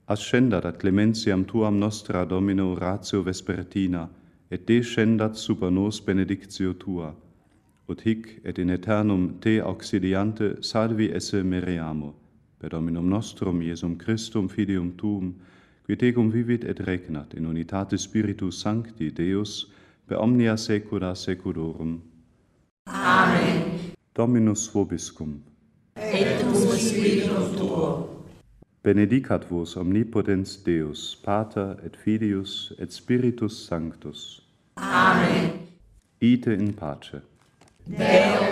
ascendat ad clementiam tuam nostra Domino ratio vespertina, et descendat super nos benedictio tua, ut hic et in aeternum te auxiliante salvi esse meriamo, per Dominum nostrum Iesum Christum filium tuum, qui tecum vivit et regnat in unitate Spiritus Sancti Deus, per omnia saecula saeculorum. Amen. Dominus vobiscum. Et cum spiritum tuo. Benedicat vos omnipotens Deus, Pater et Filius et Spiritus Sanctus. Amen. Ite in pace. Deo